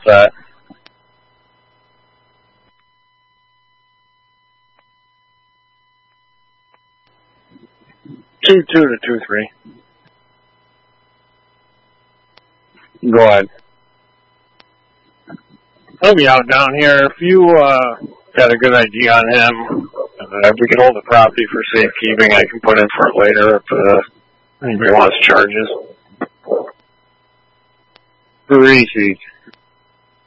What's that? 2-2 to 2-3. Go ahead. He'll be out down here. If you got a good idea on him, if we can hold the property for safekeeping, I can put in for it later if anybody wants charges. 3 feet.